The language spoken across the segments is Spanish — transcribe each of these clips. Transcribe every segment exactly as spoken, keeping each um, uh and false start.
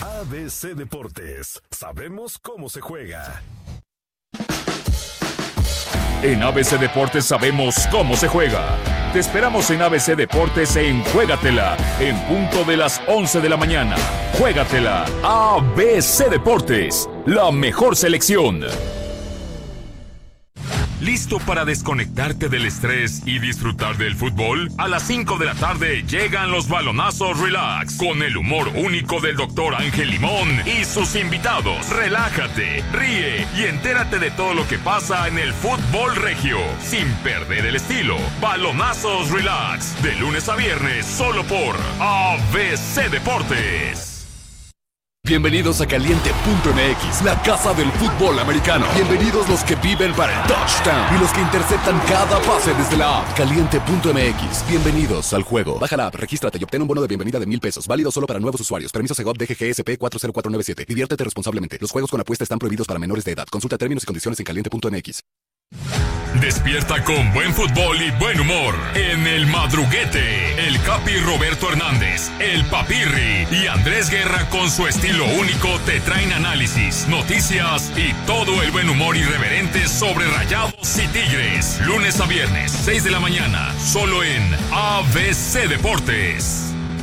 A B C Deportes, sabemos cómo se juega. En A B C Deportes sabemos cómo se juega. Te esperamos en A B C Deportes en Juégatela, en punto de las once de la mañana. Juégatela, A B C Deportes, la mejor selección. ¿Listo para desconectarte del estrés y disfrutar del fútbol? A las cinco de la tarde llegan los balonazos Relax, con el humor único del doctor Ángel Limón y sus invitados. Relájate, ríe y entérate de todo lo que pasa en el fútbol regio, sin perder el estilo. Balonazos Relax, de lunes a viernes, solo por A B C Deportes. Bienvenidos a Caliente punto M X, la casa del fútbol americano. Bienvenidos los que viven para el touchdown y los que interceptan cada pase desde la app. Caliente punto M X, bienvenidos al juego. Baja la app, regístrate y obtén un bono de bienvenida de mil pesos, válido solo para nuevos usuarios. Permiso Segov D G G S P cuatro cero cuatro nueve siete. Diviértete responsablemente. Los juegos con apuesta están prohibidos para menores de edad. Consulta términos y condiciones en Caliente punto M X. Despierta con buen fútbol y buen humor en El Madruguete. El Capi Roberto Hernández, el Papirri y Andrés Guerra con su estilo único te traen análisis, noticias y todo el buen humor irreverente sobre Rayados y Tigres. Lunes a viernes, seis de la mañana, solo en A B C Deportes.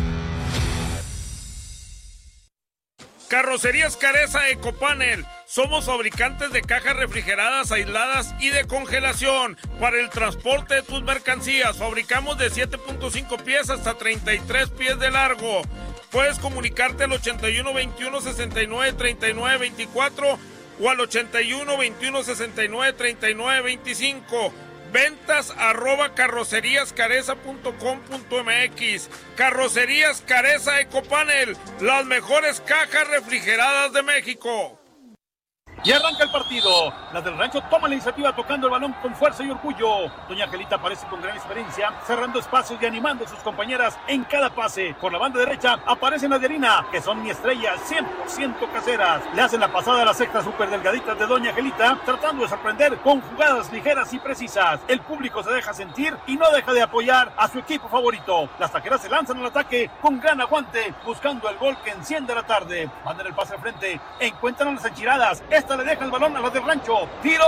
Carrocerías Careza Ecopanel. Somos fabricantes de cajas refrigeradas, aisladas y de congelación para el transporte de tus mercancías. Fabricamos de siete punto cinco pies hasta treinta y tres pies de largo. Puedes comunicarte al ochenta y uno veintiuno sesenta y nueve treinta y nueve veinticuatro o al ochenta y uno veintiuno sesenta y nueve treinta y nueve veinticinco. Ventas arroba carroceríascareza punto com punto M X. Carrocerías Careza Ecopanel, las mejores cajas refrigeradas de México. Y arranca el partido. Las del Rancho toman la iniciativa tocando el balón con fuerza y orgullo. Doña Angelita aparece con gran experiencia, cerrando espacios y animando a sus compañeras en cada pase. Por la banda derecha aparecen las de Harina, que son mi estrella, cien por ciento caseras. Le hacen la pasada a las extras super delgaditas de Doña Angelita, tratando de sorprender con jugadas ligeras y precisas. El público se deja sentir y no deja de apoyar a su equipo favorito. Las taqueras se lanzan al ataque con gran aguante, buscando el gol que enciende la tarde. Mandan el pase al frente, encuentran a las enchiladas. Esta le deja el balón a las del Rancho. ¡Tiro!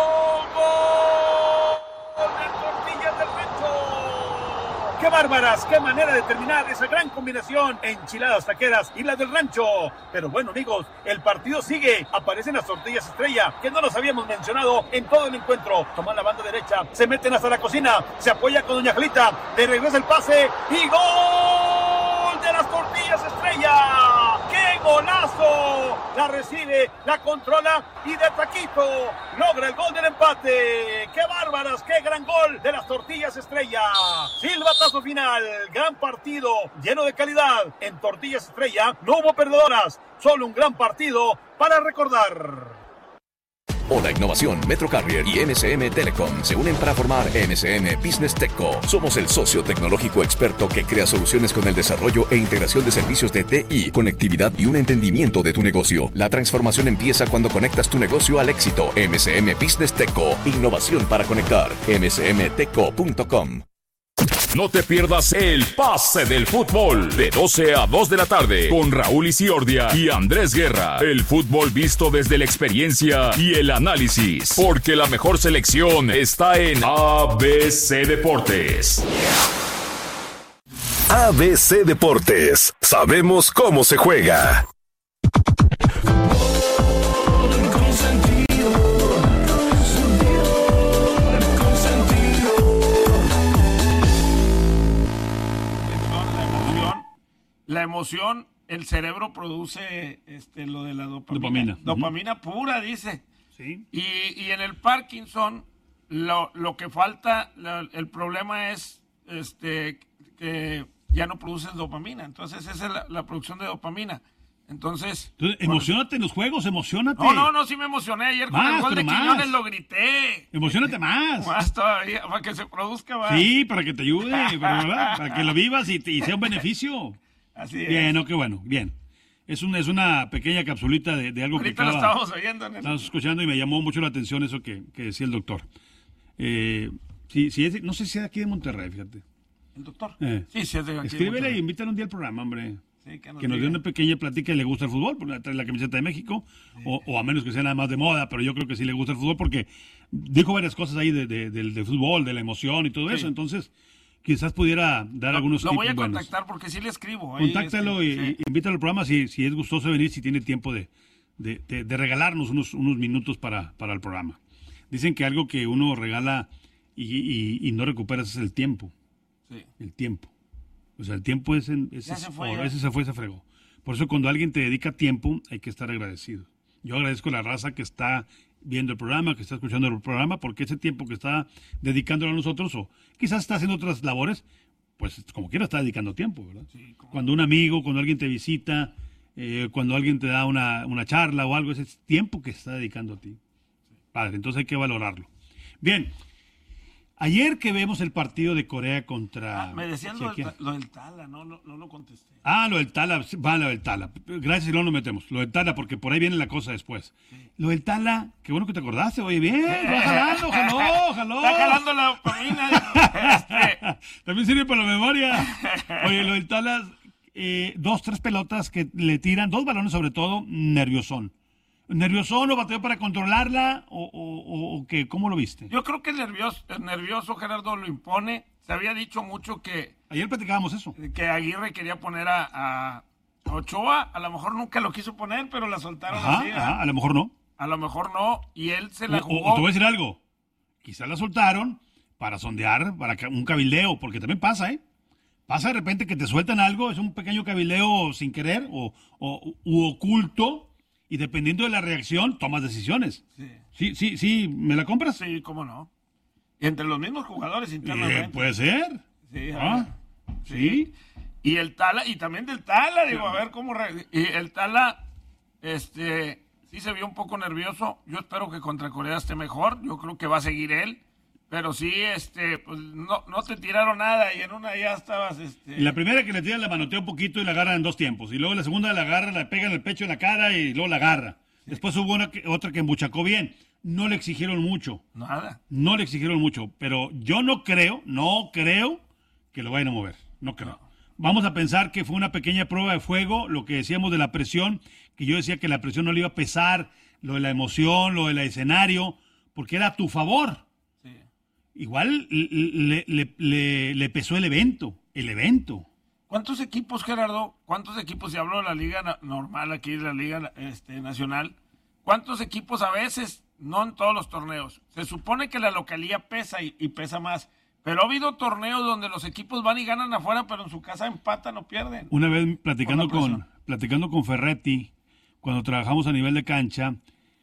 ¡Gol! ¡De Tortillas del Rancho! ¡Qué bárbaras! ¡Qué manera de terminar esa gran combinación! Enchiladas taqueras y las del Rancho. Pero bueno, amigos, el partido sigue. Aparecen las Tortillas Estrella, que no los habíamos mencionado en todo el encuentro. Toman la banda derecha, se meten hasta la cocina, se apoya con Doña Angelita, le regresa el pase y ¡gol de las Tortillas Estrella! ¡Qué golazo! La recibe, la controla y de taquito logra el gol del empate. ¡Qué bárbaras! ¡Qué gran gol de las Tortillas Estrella! Silbatazo final, gran partido, lleno de calidad. En Tortillas Estrella no hubo perdedoras, solo un gran partido para recordar. Hola Innovación, Metro Carrier y M C M Telecom se unen para formar M C M Business Techco. Somos el socio tecnológico experto que crea soluciones con el desarrollo e integración de servicios de T I, conectividad y un entendimiento de tu negocio. La transformación empieza cuando conectas tu negocio al éxito. M C M Business Techco, innovación para conectar. m c m techco punto com. No te pierdas el pase del fútbol de doce a dos de la tarde con Raúl Isiordia y Andrés Guerra. El fútbol visto desde la experiencia y el análisis, porque la mejor selección está en A B C Deportes. A B C Deportes, sabemos cómo se juega. La emoción, el cerebro produce este, lo de la dopamina. Dopamina. Dopamina uh-huh. pura, dice. Sí. Y, y en el Parkinson, lo, lo que falta, lo, el problema es este, que ya no produces dopamina. Entonces, esa es la, la producción de dopamina. Entonces... Entonces emocionate en los juegos, emocionate. No, no, no, sí me emocioné. Ayer con más, el gol de más. Quiñones lo grité. Emocionate más. Más todavía, para que se produzca más. Sí, para que te ayude, para, ¿verdad? Para que lo vivas y, y sea un beneficio. Así es. Bien, no, qué bueno, bien. Es, un, es una pequeña capsulita de, de algo Ahorita que lo estaba, estábamos oyendo. En el... estábamos escuchando y me llamó mucho la atención eso que, que decía el doctor. Eh, sí, sí, es, no sé si es de aquí de Monterrey, fíjate. ¿El doctor? Eh. Sí, sí es de aquí. Escríbele y invítale un día al programa, hombre. Sí, que nos, que nos dé una pequeña plática y le gusta el fútbol, porque trae la camiseta de México, sí. o, o a menos que sea nada más de moda, pero yo creo que sí le gusta el fútbol porque dijo varias cosas ahí de, de, de, de fútbol, de la emoción y todo sí. eso, entonces quizás pudiera dar lo, algunos lo tips voy a buenos. contactar porque sí le escribo. Contáctalo este, y, sí. y invítalo al programa si, si es gustoso de venir, si tiene tiempo de, de, de, de regalarnos unos, unos minutos para, para el programa. Dicen que algo que uno regala y, y, y no recuperas es el tiempo. Sí. El tiempo. O sea, el tiempo es... En, ese, se fue, oh, ese se fue, se fregó. Por eso cuando alguien te dedica tiempo, hay que estar agradecido. Yo agradezco a la raza que está viendo el programa, que está escuchando el programa, porque ese tiempo que está dedicándolo a nosotros, o quizás está haciendo otras labores, pues como quiera está dedicando tiempo, ¿verdad? Sí, cuando un amigo, cuando alguien te visita, eh, cuando alguien te da una, una charla o algo, ese es tiempo que está dedicando a ti. Sí. Padre, entonces hay que valorarlo. Bien. Ayer que vemos el partido de Corea contra... Ah, me decían lo del, lo del Tala, no, no, no lo contesté. Ah, lo del Tala, va lo del Tala. Gracias y no nos metemos. Lo del Tala, porque por ahí viene la cosa después. Sí. Lo del Tala, qué bueno que te acordaste, oye, bien, va jalando, jaló, jaló. Está jalando la dopamina. este. También sirve para la memoria. Oye, lo del Tala, eh, dos, tres pelotas que le tiran, dos balones sobre todo, nerviosón. ¿Nerviosón o bateo para controlarla o, o, o qué? ¿Cómo lo viste? Yo creo que el nervioso, el nervioso Gerardo lo impone. Se había dicho mucho que... Ayer platicábamos eso. Que Aguirre quería poner a, a Ochoa. A lo mejor nunca lo quiso poner, pero la soltaron ajá, así. Ajá, a lo mejor no. A lo mejor no. Y él se la o, jugó. O, o te voy a decir algo. Quizás la soltaron para sondear, para un cabildeo, porque también pasa, ¿eh? Pasa de repente que te sueltan algo, es un pequeño cabildeo sin querer o, o u oculto. Y dependiendo de la reacción, tomas decisiones. Sí, sí, sí, sí. ¿Me la compras? Sí, cómo no. Y entre los mismos jugadores internamente. Eh, puede ser. Sí, ¿Ah? sí. sí. Y el Tala, y también del Tala, digo, a ver cómo... Re... Y el Tala, este, sí se vio un poco nervioso. Yo espero que contra Corea esté mejor. Yo creo que va a seguir él. Pero sí, este, pues no, no te tiraron nada y en una ya estabas, este... Y la primera que le tiran la manotea un poquito y la agarra en dos tiempos. Y luego la segunda la agarra, la pega en el pecho, en la cara y luego la agarra. Sí. Después hubo una que, otra que embuchacó bien. No le exigieron mucho. Nada. No le exigieron mucho. Pero yo no creo, no creo que lo vayan a mover. No creo. No. Vamos a pensar que fue una pequeña prueba de fuego, lo que decíamos de la presión, que yo decía que la presión no le iba a pesar, lo de la emoción, lo del escenario, porque era a tu favor. Igual le, le, le, le pesó el evento, el evento. ¿Cuántos equipos, Gerardo? ¿Cuántos equipos, si hablo de la liga normal aquí, de la liga este, nacional? ¿Cuántos equipos a veces, no en todos los torneos? Se supone que la localía pesa y, y pesa más, pero ha habido torneos donde los equipos van y ganan afuera, pero en su casa empatan o pierden. Una vez platicando con, platicando con Ferretti, cuando trabajamos a nivel de cancha,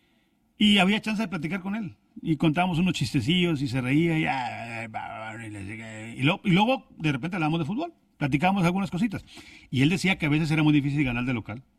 y había chance de platicar con él. Y contábamos unos chistecillos y se reía y, y, lo, y luego de repente hablábamos de fútbol, platicábamos algunas cositas. Y él decía que a veces era muy difícil ganar de local.